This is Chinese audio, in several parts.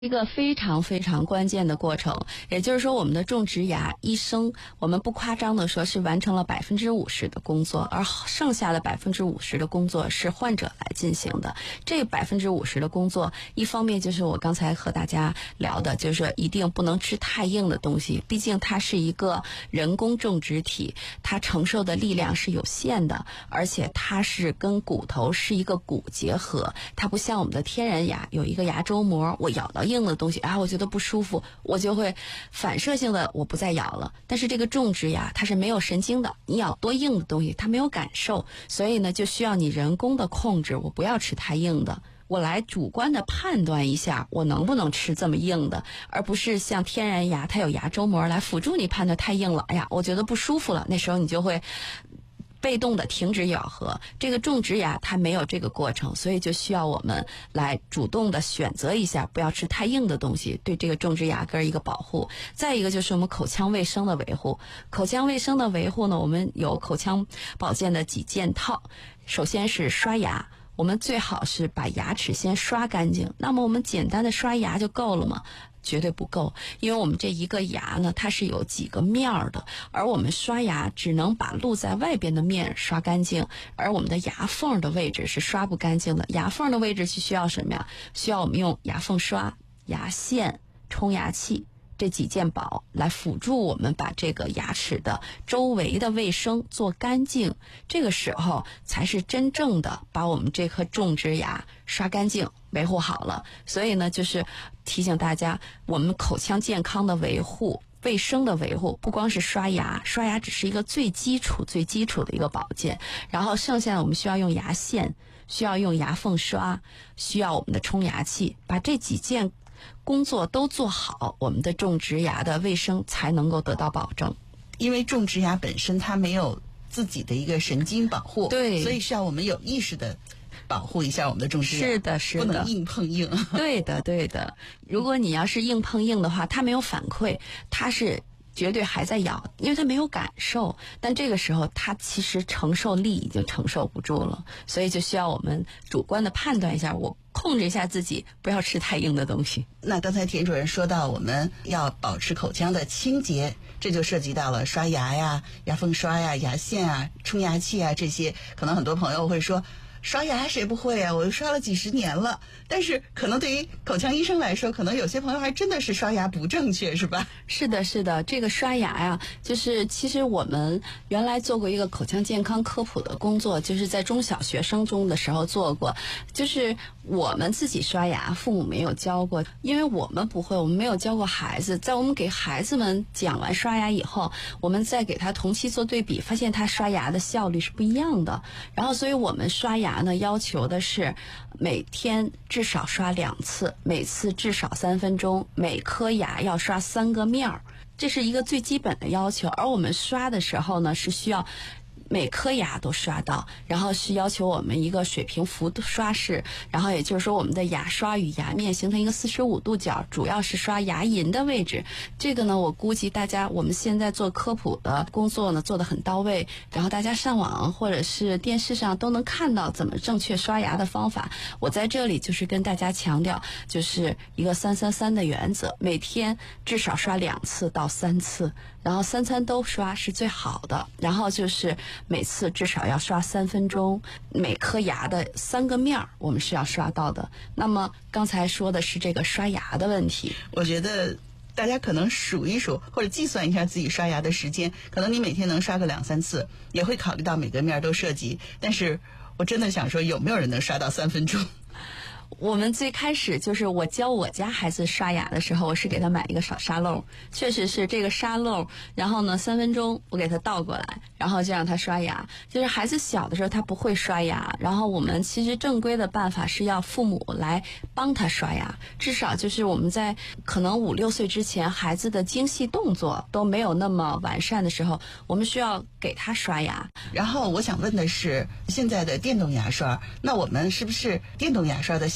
一个非常非常关键的过程，也就是说，我们的种植牙一生，我们不夸张的说是完成了50%的工作，而剩下的50%的工作是患者来进行的。这50%的工作，一方面就是我刚才和大家聊的，就是说一定不能吃太硬的东西，毕竟它是一个人工种植体，它承受的力量是有限的，而且它是跟骨头是一个骨结合，它不像我们的天然牙有一个牙周膜，我咬到硬的东西我觉得不舒服，我就会反射性的我不再咬了。但是这个种植牙它是没有神经的，你咬多硬的东西它没有感受，所以呢就需要你人工的控制，我不要吃太硬的，我来主观的判断一下我能不能吃这么硬的，而不是像天然牙它有牙周膜来辅助你判断太硬了，我觉得不舒服了，那时候你就会被动的停止咬合。这个种植牙它没有这个过程，所以就需要我们来主动的选择一下，不要吃太硬的东西，对这个种植牙根一个保护。再一个就是我们口腔卫生的维护。口腔卫生的维护呢，我们有口腔保健的几件套。首先是刷牙，我们最好是把牙齿先刷干净。那么我们简单的刷牙就够了吗？绝对不够，因为我们这一个牙呢，它是有几个面儿的，而我们刷牙只能把露在外边的面刷干净，而我们的牙缝的位置是刷不干净的。牙缝的位置是需要什么呀？需要我们用牙缝刷、牙线、冲牙器这几件宝来辅助我们把这个牙齿的周围的卫生做干净，这个时候才是真正的把我们这颗种植牙刷干净维护好了。所以呢就是提醒大家，我们口腔健康的维护、卫生的维护，不光是刷牙，刷牙只是一个最基础的一个保健，然后剩下的我们需要用牙线，需要用牙缝刷，需要我们的冲牙器，把这几件工作都做好，我们的种植牙的卫生才能够得到保证。 因为种植牙本身它没有自己的一个神经保护， 对， 所以需要我们有意识的保护一下我们的种植牙， 是的，是的， 不能硬碰硬。 对的，对的。如果你要是硬碰硬的话，它没有反馈，它是绝对还在咬，因为它没有感受，但这个时候它其实承受力已经承受不住了，所以就需要我们主观的判断一下，我控制一下自己，不要吃太硬的东西。 那刚才田主任说到我们要保持口腔的清洁，这就涉及到了刷牙呀、牙缝刷呀、牙线啊、冲牙器啊，这些可能很多朋友会说，刷牙谁不会啊？我刷了几十年了。但是可能对于口腔医生来说，可能有些朋友还真的是刷牙不正确，是吧？ 是的，是的，这个刷牙呀，就是其实我们原来做过一个口腔健康科普的工作，就是在中小学生中的时候做过，就是我们自己刷牙，父母没有教过，因为我们不会，我们没有教过孩子。在我们给孩子们讲完刷牙以后，我们再给他同期做对比，发现他刷牙的效率是不一样的。然后所以我们刷牙呢，要求的是每天至少刷2次，每次至少3分钟，每颗牙要刷3个面儿，这是一个最基本的要求。而我们刷的时候呢，是需要每颗牙都刷到，然后是要求我们一个水平幅刷式，然后也就是说我们的牙刷与牙面形成一个45度角，主要是刷牙龈的位置。这个呢，我估计大家我们现在做科普的工作呢做得很到位，然后大家上网或者是电视上都能看到怎么正确刷牙的方法。我在这里就是跟大家强调，就是一个333的原则，每天至少刷2次到3次，然后3餐都刷是最好的，然后就是每次至少要刷3分钟，每颗牙的3个面我们是要刷到的。那么刚才说的是这个刷牙的问题， 我觉得大家可能数一数或者计算一下自己刷牙的时间，可能你每天能刷个2-3次，也会考虑到每个面都涉及。但是我真的想说，有没有人能刷到3分钟？ 我们最开始就是我教我家孩子刷牙的时候，我是给他买一个小沙漏，确实是这个沙漏，然后呢3分钟我给他倒过来，然后就让他刷牙。就是孩子小的时候他不会刷牙，然后我们其实正规的办法是要父母来帮他刷牙，至少就是我们在可能5-6岁之前，孩子的精细动作都没有那么完善的时候，我们需要给他刷牙。 然后我想问的是，现在的电动牙刷，那我们是不是电动牙刷的效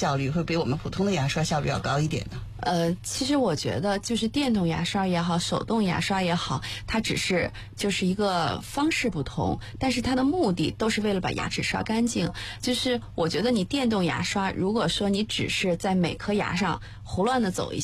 效率会比我们普通的牙刷效率要高一点呢？ 其实我觉得就是电动牙刷也好，手动牙刷也好，它只是就是一个方式不同，但是它的目的都是为了把牙齿刷干净。就是我觉得你电动牙刷，如果说你只是在每颗牙上胡乱的走一